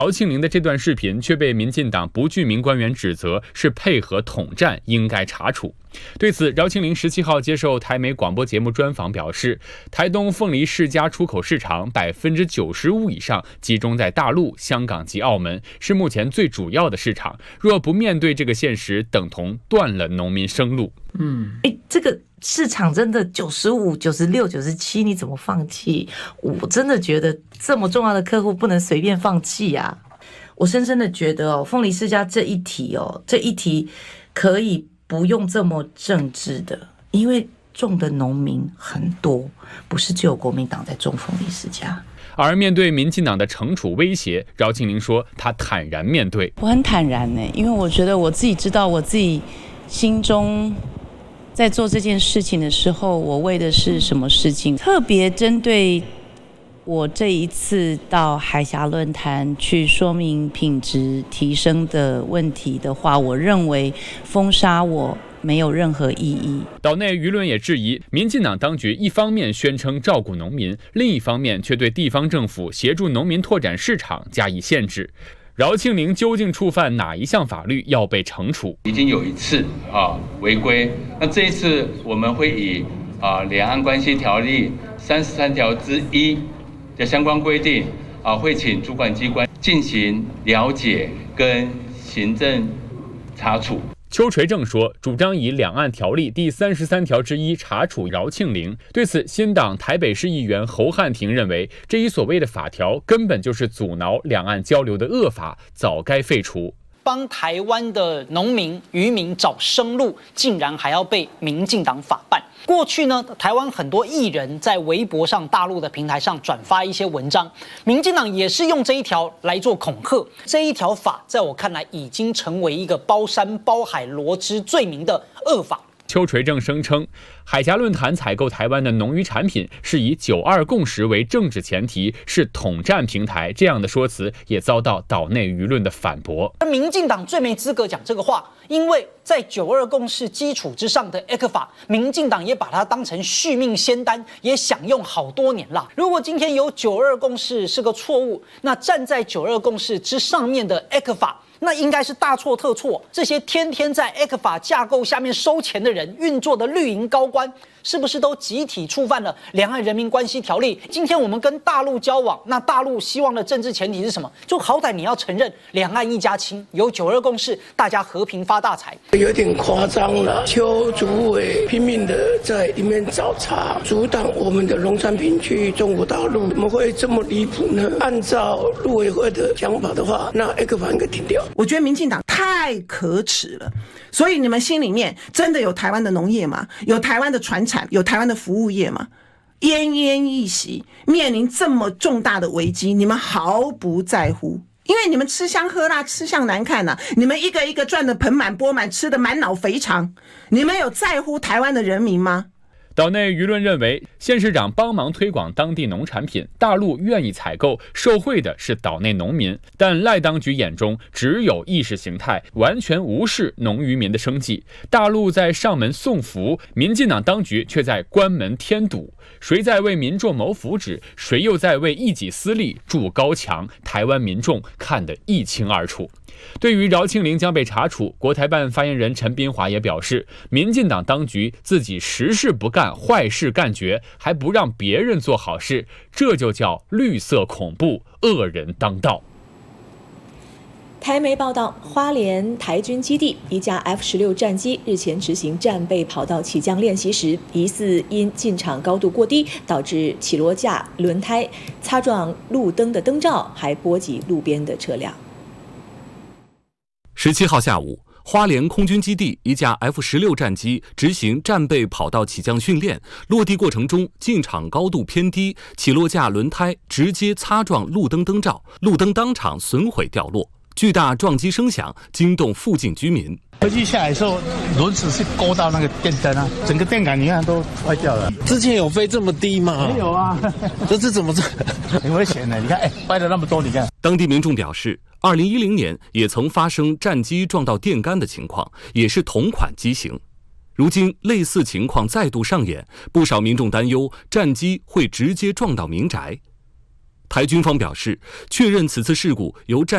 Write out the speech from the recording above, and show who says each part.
Speaker 1: 饶庆龄的这段视频却被民进党不具名官员指责是配合统战，应该查处。对此，饶庆龄17号接受台媒广播节目专访表示，台东凤梨世家出口市场95%以上集中在大陆、香港及澳门，是目前最主要的市场。若不面对这个现实，等同断了农民生路。
Speaker 2: 这个市场真的95%、96%、97%，你怎么放弃？我真的觉得这么重要的客户不能随便放弃啊！我深深的觉得凤梨世家这一题可以不用这么政治的，因为种的农民很多，不是只有国民党在种凤梨世家。
Speaker 1: 而面对民进党的惩处威胁，饶庆龄说他坦然面对。
Speaker 3: 我很坦然因为我觉得我自己知道我自己心中在做这件事情的时候，我为的是什么事情。特别针对我这一次到海峡论坛去说明品质提升的问题的话，我认为封杀我没有任何意义。
Speaker 1: 岛内舆论也质疑，民进党当局一方面宣称照顾农民，另一方面却对地方政府协助农民拓展市场加以限制。饶庆龄究竟触犯哪一项法律要被惩处？
Speaker 4: 已经有一次违规，那这一次我们会以两岸关系条例33条之1的相关规定会请主管机关进行了解跟行政查处。
Speaker 1: 邱垂正说，主张以两岸条例第33条之1查处饶庆龄。对此，新党台北市议员侯汉廷认为，这一所谓的法条根本就是阻挠两岸交流的恶法，早该废除。
Speaker 5: 帮台湾的农民、渔民找生路，竟然还要被民进党法办。过去呢，台湾很多艺人在微博上、大陆的平台上转发一些文章，民进党也是用这一条来做恐吓。这一条法在我看来已经成为一个包山包海罗织罪名的恶法。
Speaker 1: 邱垂正声称，海峡论坛采购台湾的农渔产品是以9·2共识为政治前提，是统战平台，这样的说辞也遭到岛内舆论的反驳。
Speaker 5: 而民进党最没资格讲这个话，因为在9·2共识基础之上的 ECFA， 民进党也把它当成续命仙丹，也享用好多年了。如果今天有9·2共识是个错误，那站在9·2共识之上面的 ECFA，那应该是大错特错。这些天天在 ECFA 架构下面收钱的人，运作的绿营高官，是不是都集体触犯了两岸人民关系条例？今天我们跟大陆交往，那大陆希望的政治前提是什么？就好歹你要承认两岸一家亲，有9·2共识，大家和平发大财。
Speaker 6: 有点夸张了，邱主委拼命的在里面找茬，阻挡我们的农产品去中国大陆，怎么会这么离谱呢？按照陆委会的讲法的话，那 ECFA 应该停掉。
Speaker 7: 我觉得民进党太可耻了，所以你们心里面真的有台湾的农业吗？有台湾的传产，有台湾的服务业吗？奄奄一息，面临这么重大的危机，你们毫不在乎，因为你们吃香喝辣，吃相难看你们一个一个赚得盆满钵满，吃得满脑肥肠，你们有在乎台湾的人民吗？
Speaker 1: 岛内舆论认为，县市长帮忙推广当地农产品，大陆愿意采购，受惠的是岛内农民。但赖当局眼中只有意识形态，完全无视农渔民的生计。大陆在上门送福，民进党当局却在关门添堵。谁在为民众谋福祉，谁又在为一己私利筑高墙？台湾民众看得一清二楚。对于饶庆龄将被查处，国台办发言人陈斌华也表示，民进党当局自己实事不干，坏事干绝，还不让别人做好事，这就叫绿色恐怖，恶人当道。
Speaker 8: 台媒报道，花莲台军基地一架 F-16战机日前执行战备跑道起降练习时，疑似因进场高度过低，导致起落架轮胎擦撞路灯的灯罩，还波及路边的车辆。
Speaker 9: 17号下午，花莲空军基地一架 F-16战机执行战备跑道起降训练，落地过程中进场高度偏低，起落架轮胎直接擦撞路灯灯罩，路灯当场损毁掉落，巨大撞击声响惊动附近居民。
Speaker 10: 飞机下来的时候，轮子是勾到那个电灯整个电杆你看都坏掉了。
Speaker 11: 之前有飞这么低吗？
Speaker 10: 没有啊，
Speaker 11: 这怎么
Speaker 10: 很危险的？你看，坏了那么多，你看。
Speaker 9: 当地民众表示，2010年也曾发生战机撞到电杆的情况，也是同款机型。如今类似情况再度上演，不少民众担忧战机会直接撞到民宅。台军方表示，确认此次事故由战